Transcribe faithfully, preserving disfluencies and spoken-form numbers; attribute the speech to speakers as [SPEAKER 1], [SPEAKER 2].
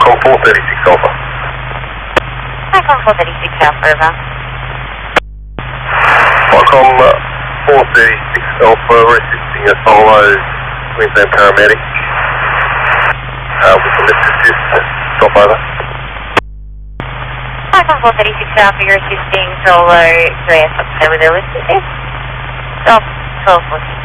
[SPEAKER 1] Icon four thirty-six Alpha.
[SPEAKER 2] Icon four thirty-six Alpha, over.
[SPEAKER 1] Icon four thirty-six Alpha, we're assisting a solo Queensland paramedic. Uh, with the lift assist, stop over.
[SPEAKER 2] Icon four thirty-six Alpha, you're assisting solo three S up there with their lift assist. Stop twelve forty.